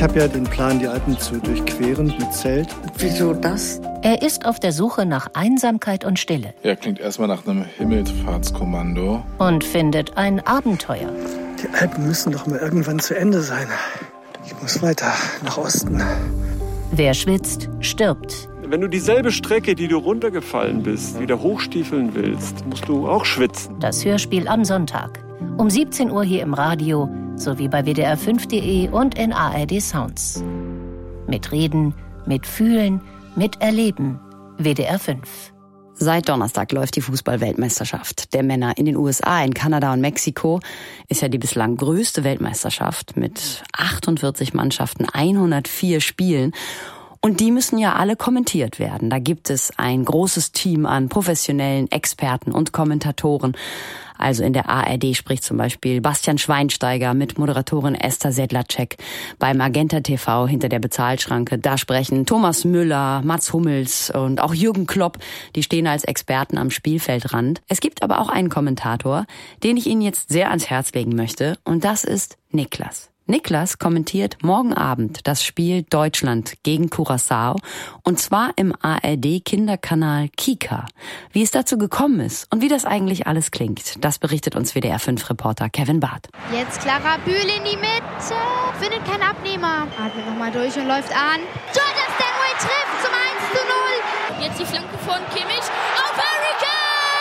Ich habe ja den Plan, die Alpen zu durchqueren mit Zelt. Wieso das? Er ist auf der Suche nach Einsamkeit und Stille. Ja, klingt erstmal nach einem Himmelfahrtskommando. Und findet ein Abenteuer. Die Alpen müssen doch mal irgendwann zu Ende sein. Ich muss weiter nach Osten. Wer schwitzt, stirbt. Wenn du dieselbe Strecke, die du runtergefallen bist, wieder hochstiefeln willst, musst du auch schwitzen. Das Hörspiel am Sonntag. Um 17 Uhr hier im Radio, sowie bei WDR5.de und in ARD Sounds. Mit Reden, mit Fühlen, mit Erleben. WDR 5. Seit Donnerstag läuft die Fußball-Weltmeisterschaft der Männer in den USA, in Kanada und Mexiko. Ist ja die bislang größte Weltmeisterschaft mit 48 Mannschaften, 104 Spielen. Und die müssen ja alle kommentiert werden. Da gibt es ein großes Team an professionellen Experten und Kommentatoren. Also in der ARD spricht zum Beispiel Bastian Schweinsteiger mit Moderatorin Esther Sedlacek. Bei Magenta TV hinter der Bezahlschranke, da sprechen Thomas Müller, Mats Hummels und auch Jürgen Klopp. Die stehen als Experten am Spielfeldrand. Es gibt aber auch einen Kommentator, den ich Ihnen jetzt sehr ans Herz legen möchte. Und das ist Niklas. Niklas kommentiert morgen Abend das Spiel Deutschland gegen Curaçao und zwar im ARD-Kinderkanal Kika. Wie es dazu gekommen ist und wie das eigentlich alles klingt, das berichtet uns WDR5-Reporter Kevin Barth. Jetzt Clara Bühl in die Mitte, findet keinen Abnehmer. Atmet nochmal durch und läuft an. Jordan Stanway trifft zum 1:0. Jetzt die Flanke von Kimmich auf Harry Kane!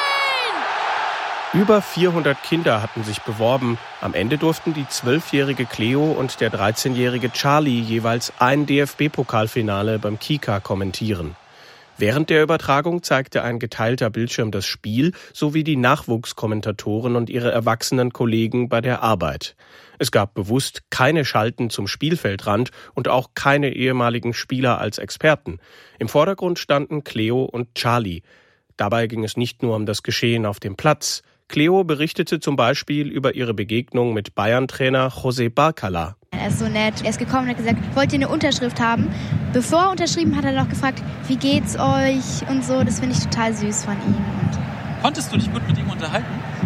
Über 400 Kinder hatten sich beworben. Am Ende durften die 12-jährige Cleo und der 13-jährige Charlie jeweils ein DFB-Pokalfinale beim Kika kommentieren. Während der Übertragung zeigte ein geteilter Bildschirm das Spiel sowie die Nachwuchskommentatoren und ihre erwachsenen Kollegen bei der Arbeit. Es gab bewusst keine Schalten zum Spielfeldrand und auch keine ehemaligen Spieler als Experten. Im Vordergrund standen Cleo und Charlie. Dabei ging es nicht nur um das Geschehen auf dem Platz. Cleo berichtete zum Beispiel über ihre Begegnung mit Bayern-Trainer José Barcala. Er ist so nett. Er ist gekommen und hat gesagt, wollt ihr eine Unterschrift haben? Bevor er unterschrieben hat, hat er noch gefragt, wie geht's euch und so. Das finde ich total süß von ihm. Konntest du dich gut mit ihm unterhalten?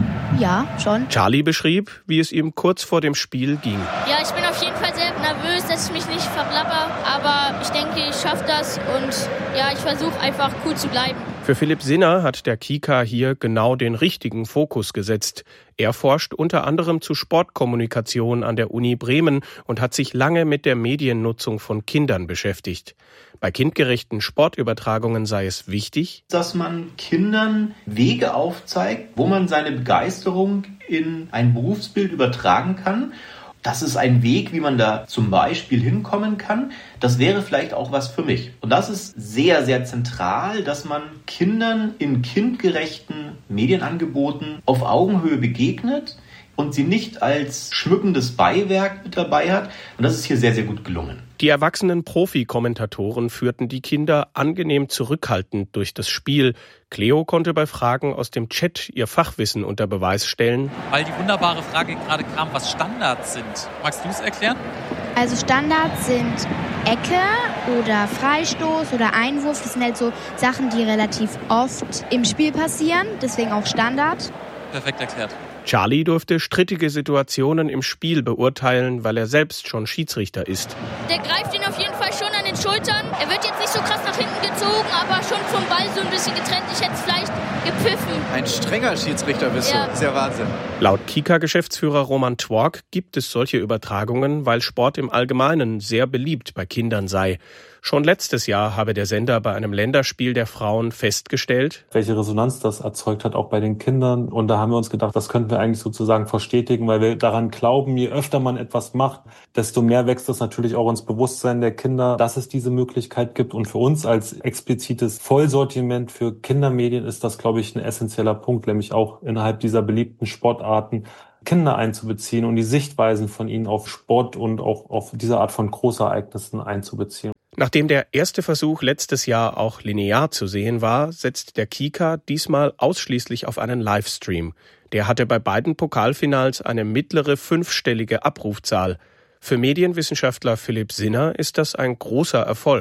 Ja, schon. Charlie beschrieb, wie es ihm kurz vor dem Spiel ging. Ja, ich bin auf jeden Fall sehr nervös, dass ich mich nicht verplapper. Aber ich denke, ich schaffe das und ja, ich versuche einfach cool zu bleiben. Für Philipp Sinner hat der Kika hier genau den richtigen Fokus gesetzt. Er forscht unter anderem zu Sportkommunikation an der Uni Bremen und hat sich lange mit der Mediennutzung von Kindern beschäftigt. Bei kindgerechten Sportübertragungen sei es wichtig, dass man Kindern Wege aufzeigt, wo man seine Begeisterung in ein Berufsbild übertragen kann. Das ist ein Weg, wie man da zum Beispiel hinkommen kann. Das wäre vielleicht auch was für mich. Und das ist sehr, sehr zentral, dass man Kindern in kindgerechten Medienangeboten auf Augenhöhe begegnet und sie nicht als schmückendes Beiwerk mit dabei hat. Und das ist hier sehr, sehr gut gelungen. Die erwachsenen Profi-Kommentatoren führten die Kinder angenehm zurückhaltend durch das Spiel. Cleo konnte bei Fragen aus dem Chat ihr Fachwissen unter Beweis stellen. Weil die wunderbare Frage gerade kam, was Standards sind. Magst du es erklären? Also Standards sind Ecke oder Freistoß oder Einwurf. Das sind halt so Sachen, die relativ oft im Spiel passieren. Deswegen auch Standard. Perfekt erklärt. Charlie durfte strittige Situationen im Spiel beurteilen, weil er selbst schon Schiedsrichter ist. Der greift ihn auf jeden Fall schon an den Schultern. Er wird jetzt nicht so krass nach hinten gezogen, aber schon vom Ball so ein bisschen getrennt. Ich hätte es vielleicht gepfiffen. Ein strenger Schiedsrichter bist du. Das ist ja Wahnsinn. Laut Kika-Geschäftsführer Roman Twork gibt es solche Übertragungen, weil Sport im Allgemeinen sehr beliebt bei Kindern sei. Schon letztes Jahr habe der Sender bei einem Länderspiel der Frauen festgestellt, welche Resonanz das erzeugt hat, auch bei den Kindern. Und da haben wir uns gedacht, das könnten wir eigentlich sozusagen verstetigen, weil wir daran glauben, je öfter man etwas macht, desto mehr wächst es natürlich auch ins Bewusstsein der Kinder, dass es diese Möglichkeit gibt. Und für uns als explizites Vollsortiment für Kindermedien ist das, glaube ich, ein essentieller Punkt, nämlich auch innerhalb dieser beliebten Sportarten Kinder einzubeziehen und die Sichtweisen von ihnen auf Sport und auch auf diese Art von Großereignissen einzubeziehen. Nachdem der erste Versuch letztes Jahr auch linear zu sehen war, setzt der Kika diesmal ausschließlich auf einen Livestream. Der hatte bei beiden Pokalfinals eine mittlere 5-stellige Abrufzahl. Für Medienwissenschaftler Philipp Sinner ist das ein großer Erfolg.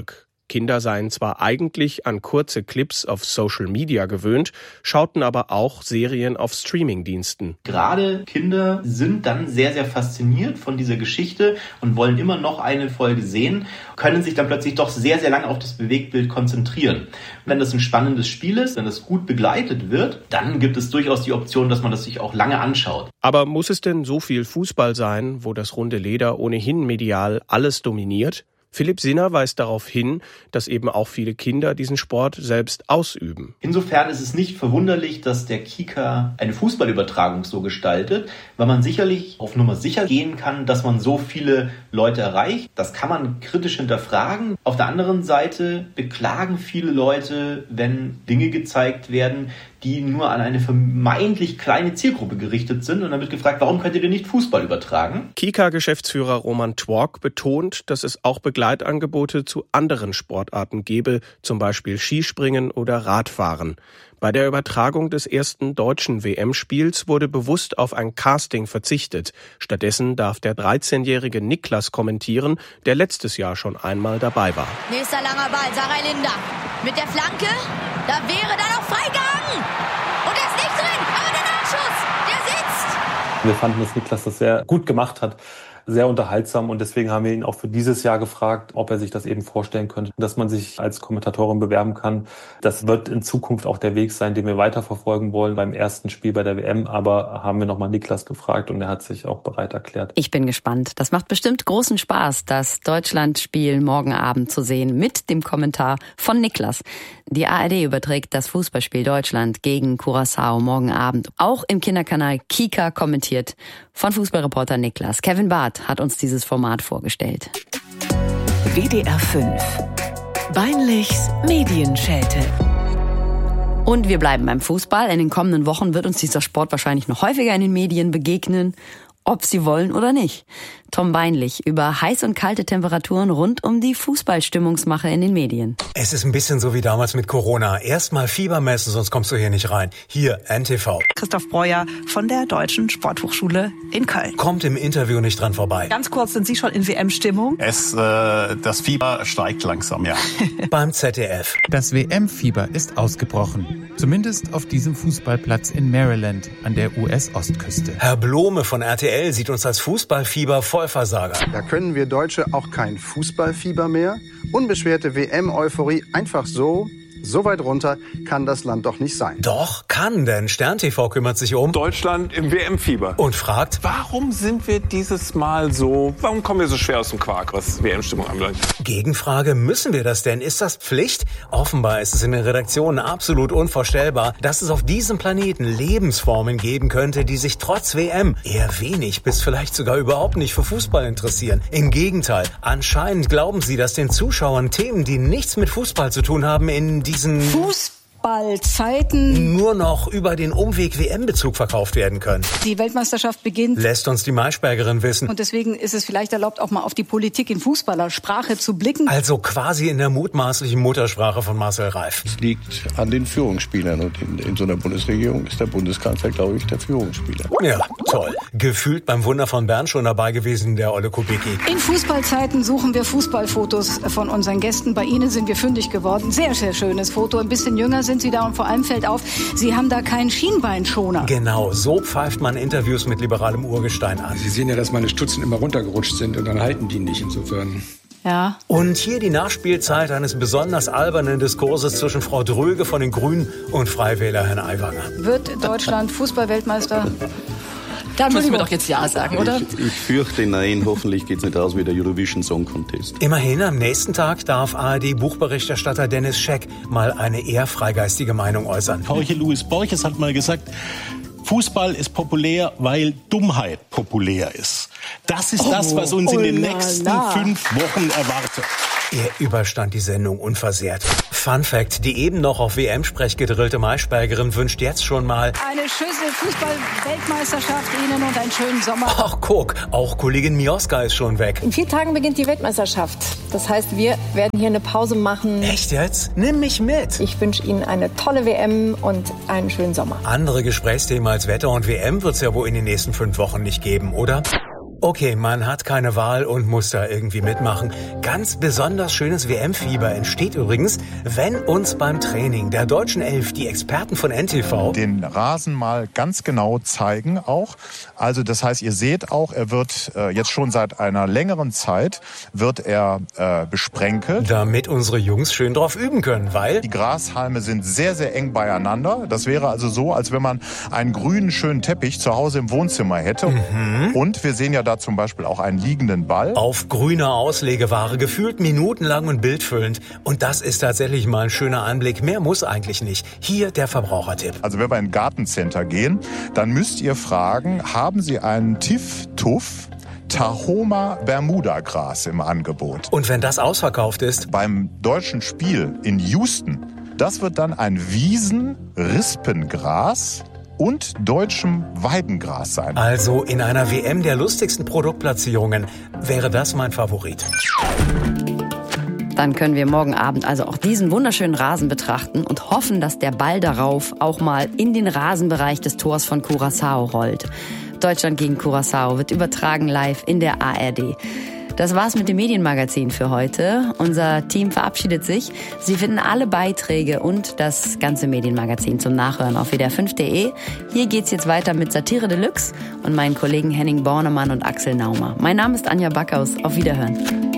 Kinder seien zwar eigentlich an kurze Clips auf Social Media gewöhnt, schauten aber auch Serien auf Streamingdiensten. Gerade Kinder sind dann sehr, sehr fasziniert von dieser Geschichte und wollen immer noch eine Folge sehen, können sich dann plötzlich doch sehr, sehr lange auf das Bewegtbild konzentrieren. Wenn das ein spannendes Spiel ist, wenn das gut begleitet wird, dann gibt es durchaus die Option, dass man das sich auch lange anschaut. Aber muss es denn so viel Fußball sein, wo das runde Leder ohnehin medial alles dominiert? Philipp Sinner weist darauf hin, dass eben auch viele Kinder diesen Sport selbst ausüben. Insofern ist es nicht verwunderlich, dass der Kika eine Fußballübertragung so gestaltet, weil man sicherlich auf Nummer sicher gehen kann, dass man so viele Leute erreicht. Das kann man kritisch hinterfragen. Auf der anderen Seite beklagen viele Leute, wenn Dinge gezeigt werden, die nur an eine vermeintlich kleine Zielgruppe gerichtet sind. Und dann wird gefragt, warum könnt ihr denn nicht Fußball übertragen? Kika-Geschäftsführer Roman Twork betont, dass es auch Begleitangebote zu anderen Sportarten gebe, zum Beispiel Skispringen oder Radfahren. Bei der Übertragung des ersten deutschen WM-Spiels wurde bewusst auf ein Casting verzichtet. Stattdessen darf der 13-jährige Niklas kommentieren, der letztes Jahr schon einmal dabei war. Nächster langer Ball, Sarah Linder. Mit der Flanke, da wäre dann auch Freigang. Und er ist nicht drin, aber der Nachschuss, der sitzt. Wir fanden, dass Niklas das sehr gut gemacht hat. Sehr unterhaltsam und deswegen haben wir ihn auch für dieses Jahr gefragt, ob er sich das eben vorstellen könnte, dass man sich als Kommentatorin bewerben kann. Das wird in Zukunft auch der Weg sein, den wir weiterverfolgen wollen beim ersten Spiel bei der WM, aber haben wir nochmal Niklas gefragt und er hat sich auch bereit erklärt. Ich bin gespannt. Das macht bestimmt großen Spaß, das Deutschlandspiel morgen Abend zu sehen mit dem Kommentar von Niklas. Die ARD überträgt das Fußballspiel Deutschland gegen Curaçao morgen Abend. Auch im Kinderkanal Kika kommentiert von Fußballreporter Niklas. Kevin Barth hat uns dieses Format vorgestellt. WDR 5. Beinlichs Medienschelte. Und wir bleiben beim Fußball. In den kommenden Wochen wird uns dieser Sport wahrscheinlich noch häufiger in den Medien begegnen, ob sie wollen oder nicht. Tom Beinlich über heiß und kalte Temperaturen rund um die Fußballstimmungsmache in den Medien. Es ist ein bisschen so wie damals mit Corona. Erstmal Fieber messen, sonst kommst du hier nicht rein. Hier, NTV. Christoph Breuer von der Deutschen Sporthochschule in Köln. Kommt im Interview nicht dran vorbei. Ganz kurz, sind Sie schon in WM-Stimmung? Das Fieber steigt langsam, ja. Beim ZDF. Das WM-Fieber ist ausgebrochen. Zumindest auf diesem Fußballplatz in Maryland an der US-Ostküste. Herr Blome von RTL sieht uns als Fußballfieber Vollversager. Da können wir Deutsche auch kein Fußballfieber mehr. Unbeschwerte WM-Euphorie einfach so weit runter kann das Land doch nicht sein. Doch, kann, denn Stern TV kümmert sich um Deutschland im WM-Fieber. Und fragt, warum kommen wir so schwer aus dem Quark, was WM-Stimmung anbelangt? Gegenfrage, müssen wir das denn? Ist das Pflicht? Offenbar ist es in den Redaktionen absolut unvorstellbar, dass es auf diesem Planeten Lebensformen geben könnte, die sich trotz WM eher wenig bis vielleicht sogar überhaupt nicht für Fußball interessieren. Im Gegenteil, anscheinend glauben sie, dass den Zuschauern Themen, die nichts mit Fußball zu tun haben, in diesen Fußballzeiten nur noch über den Umweg WM-Bezug verkauft werden können. Die Weltmeisterschaft beginnt. Lässt uns die Maischbergerin wissen. Und deswegen ist es vielleicht erlaubt, auch mal auf die Politik in Fußballersprache zu blicken. Also quasi in der mutmaßlichen Muttersprache von Marcel Reif. Es liegt an den Führungsspielern und in so einer Bundesregierung ist der Bundeskanzler, glaube ich, der Führungsspieler. Ja, toll. Gefühlt beim Wunder von Bern schon dabei gewesen, der Olle Kubicki. In Fußballzeiten suchen wir Fußballfotos von unseren Gästen. Bei Ihnen sind wir fündig geworden. Sehr, sehr schönes Foto. Ein bisschen jünger sind Sie da und vor allem fällt auf, Sie haben da keinen Schienbeinschoner. Genau, so pfeift man Interviews mit liberalem Urgestein an. Sie sehen ja, dass meine Stutzen immer runtergerutscht sind und dann halten die nicht insofern. Ja. Und hier die Nachspielzeit eines besonders albernen Diskurses zwischen Frau Dröge von den Grünen und Freiwähler Herrn Aiwanger. Wird Deutschland Fußballweltmeister? Da müssen wir doch jetzt Ja sagen, oder? Ich fürchte nein, hoffentlich geht's nicht aus wie der Eurovision Song Contest. Immerhin, am nächsten Tag darf ARD-Buchberichterstatter Dennis Scheck mal eine eher freigeistige Meinung äußern. Jorge Luis Borges hat mal gesagt, Fußball ist populär, weil Dummheit populär ist. Das ist das, was uns in den nächsten 5 Wochen erwartet. Er überstand die Sendung unversehrt. Fun Fact, die eben noch auf WM-Sprech gedrillte Maischbergerin wünscht jetzt schon mal eine Schüssel Fußball-Weltmeisterschaft Ihnen und einen schönen Sommer. Ach guck, auch Kollegin Mioska ist schon weg. In 4 Tagen beginnt die Weltmeisterschaft. Das heißt, wir werden hier eine Pause machen. Echt jetzt? Nimm mich mit. Ich wünsche Ihnen eine tolle WM und einen schönen Sommer. Andere Gesprächsthemen als Wetter und WM wird's ja wohl in den nächsten 5 Wochen nicht geben, oder? Okay, man hat keine Wahl und muss da irgendwie mitmachen. Ganz besonders schönes WM-Fieber entsteht übrigens, wenn uns beim Training der deutschen Elf die Experten von NTV den Rasen mal ganz genau zeigen auch. Also das heißt, ihr seht auch, er wird jetzt schon seit einer längeren Zeit wird er besprenkelt. Damit unsere Jungs schön drauf üben können, weil die Grashalme sind sehr, sehr eng beieinander. Das wäre also so, als wenn man einen grünen, schönen Teppich zu Hause im Wohnzimmer hätte. Und wir sehen ja da zum Beispiel auch einen liegenden Ball. Auf grüner Auslegeware, gefühlt minutenlang und bildfüllend. Und das ist tatsächlich mal ein schöner Anblick. Mehr muss eigentlich nicht. Hier der Verbrauchertipp. Also wenn wir in ein Gartencenter gehen, dann müsst ihr fragen, haben Sie einen TIF-Tuff Tahoma Bermuda Gras im Angebot? Und wenn das ausverkauft ist? Beim deutschen Spiel in Houston, das wird dann ein Wiesen-Rispengras und deutschem Weidengras sein. Also in einer WM der lustigsten Produktplatzierungen wäre das mein Favorit. Dann können wir morgen Abend also auch diesen wunderschönen Rasen betrachten und hoffen, dass der Ball darauf auch mal in den Rasenbereich des Tors von Curaçao rollt. Deutschland gegen Curaçao wird übertragen live in der ARD. Das war's mit dem Medienmagazin für heute. Unser Team verabschiedet sich. Sie finden alle Beiträge und das ganze Medienmagazin zum Nachhören auf wdr5.de. Hier geht's jetzt weiter mit Satire Deluxe und meinen Kollegen Henning Bornemann und Axel Naumer. Mein Name ist Anja Backhaus. Auf Wiederhören.